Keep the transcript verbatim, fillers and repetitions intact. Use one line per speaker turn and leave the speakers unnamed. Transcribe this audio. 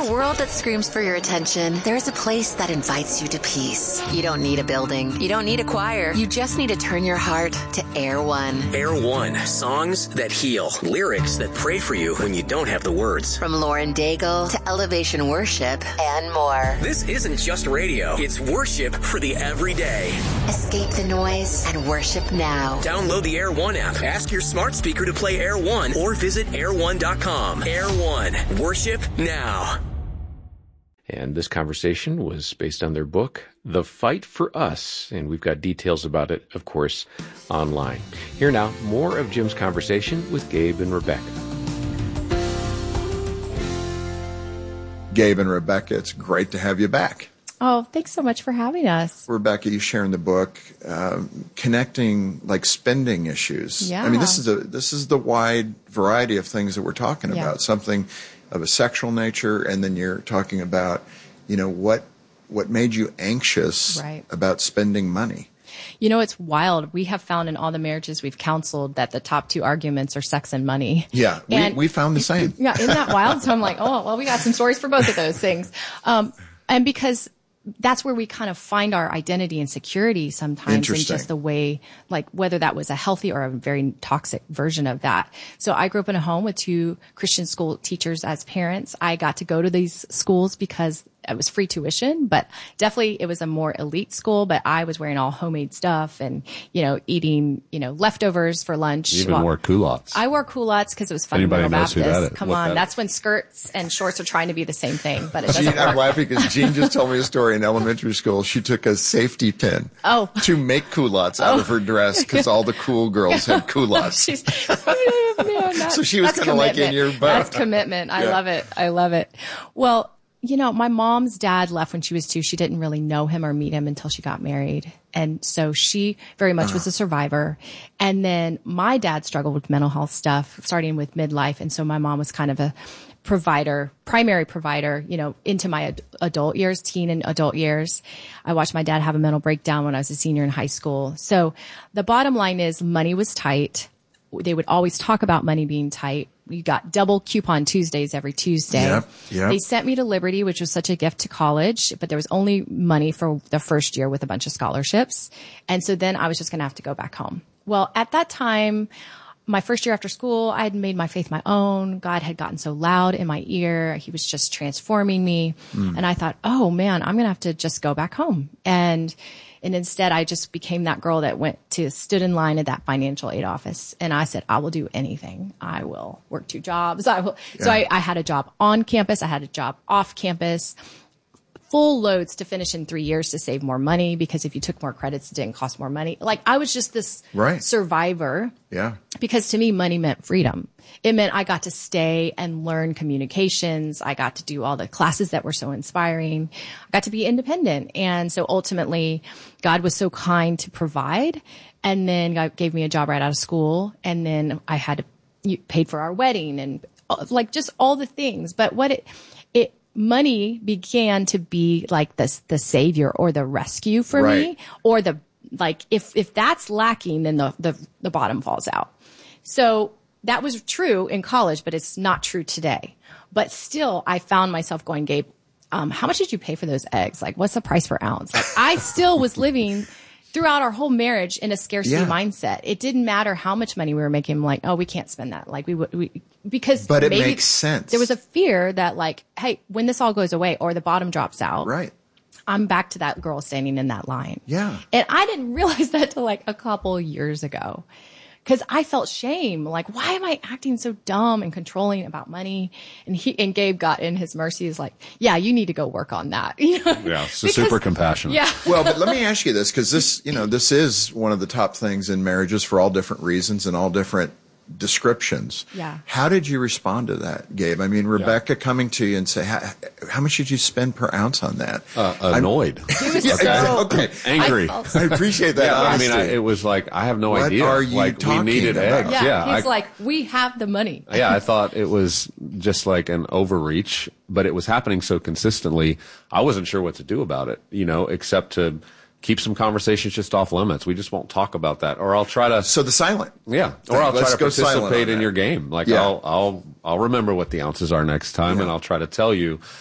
a world that screams for your attention, there's a place that invites you to peace. You don't need a building. You don't need a choir. You just need to turn your heart to Air One.
Air One. Songs that heal. Lyrics that pray for you when you don't have the words.
From Lauren Daigle to Elevation Worship and more.
This isn't just radio. It's worship for the everyday.
Escape the noise and worship now.
Download the Air One app. Ask your smart speaker to play Air One or visit air one dot com. Air One. Worship now.
And this conversation was based on their book, The Fight for Us. And we've got details about it, of course, online. Here now, more of Jim's conversation with Gabe and Rebecca.
Gabe and Rebecca, it's great to have you back.
Oh, thanks so much for having us.
Rebecca, you share in the book um, connecting like spending issues.
Yeah.
I mean, this is a this is the wide variety of things that we're talking
Yeah.
about. Something of a sexual nature, and then you're talking about, you know, what what made you anxious
Right.
about spending money.
You know, it's wild. We have found in all the marriages we've counseled that the top two arguments are sex and money.
Yeah, we,
And-
we found the same.
Yeah, isn't that wild? So I'm like, oh, well, we got some stories for both of those things. Um, and because that's where we kind of find our identity and security sometimes in
Interesting.
just the way, like whether that was a healthy or a very toxic version of that. So I grew up in a home with two Christian school teachers as parents. I got to go to these schools because it was free tuition, but definitely it was a more elite school, but I was wearing all homemade stuff and, you know, eating, you know, leftovers for lunch.
You even
Well,
wore culottes.
I wore culottes because it was
Anybody
fundamental
knows who
Baptist.
that is-
Come
what
on.
that
That's
is.
when skirts and shorts are trying to be the same thing, but it
Gene,
doesn't
I'm
work.
laughing because Jean just told me a story in elementary school. She took a safety pin
Oh.
to make culottes out of her dress because all the cool girls had culottes.
She's, oh, man, that-
So she was
that's
kinda like in
commitment.
your butt.
That's commitment. I
Yeah.
love it. I love it. Well, you know, my mom's dad left when she was two. She didn't really know him or meet him until she got married. And so she very much was a survivor. And then my dad struggled with mental health stuff, starting with midlife. And so my mom was kind of a provider, primary provider, you know, into my ad- adult years, teen and adult years. I watched my dad have a mental breakdown when I was a senior in high school. So the bottom line is money was tight. They would always talk about money being tight. We got double coupon Tuesdays every Tuesday.
Yep, yep.
They sent me to Liberty, which was such a gift to college, but there was only money for the first year with a bunch of scholarships. And so then I was just going to have to go back home. Well, at that time, my first year after school, I had made my faith my own. God had gotten so loud in my ear. He was just transforming me. And I thought, oh man, I'm going to have to just go back home. And And instead, I just became that girl that went to, stood in line at that financial aid office. And I said, I will do anything. I will work two jobs. I will. So I, I had a job on campus. I had a job off campus. Full loads to finish in three years to save more money, because if you took more credits, it didn't cost more money. Like I was just this
Right.
survivor.
Yeah.
Because to me, money meant freedom. It meant I got to stay and learn communications. I got to do all the classes that were so inspiring. I got to be independent. And so ultimately, God was so kind to provide. And then God gave me a job right out of school. And then I had to you paid for our wedding and uh, like just all the things. But what it, it, money began to be like this, the savior or the rescue for
Right.
me, or the, like, if, if that's lacking, then the, the, the bottom falls out. So that was true in college, but it's not true today. But still, I found myself going, Gabe, um, how much did you pay for those eggs? Like, what's the price per ounce? Like, I still was living throughout our whole marriage in a scarcity
Yeah.
mindset. It didn't matter how much money we were making. I'm like, oh, we can't spend that. Like we would, we, because
But it
maybe
makes sense.
there was a fear that like, hey, when this all goes away or the bottom drops out,
Right.
I'm back to that girl standing in that line.
Yeah.
And I didn't realize that till like a couple years ago. Cause I felt shame. Like, why am I acting so dumb and controlling about money? And he, and Gabe got in his mercy is like, yeah, you need to go work on that. You know?
Yeah, so
Because-
super compassionate.
Yeah.
Well, but let me ask you this, because this, you know, this is one of the top things in marriages for all different reasons and all different descriptions.
Yeah.
How did you respond to that, Gabe? I mean, Rebecca coming to you and say, how, how much did you spend per ounce on that?
Uh, annoyed.
Yeah,
so-
okay.
Angry.
I felt
I appreciate that.
Yeah, I
honesty.
mean, I, it was like, I have no
What
idea.
are you
like, we
talking
needed
about?
eggs.
Yeah.
Yeah.
He's
I,
like, we have the money.
yeah, I thought it was just like an overreach, but it was happening so consistently. I wasn't sure what to do about it, you know, except to keep some conversations just off limits. We just won't talk about that. Or I'll try to,
So the silent.
yeah, or I'll
Let's
try to
go silent
participate
on
in
that.
your game. Like
Yeah.
I'll, I'll, I'll remember what the ounces are next time,
Yeah.
and I'll try to tell you.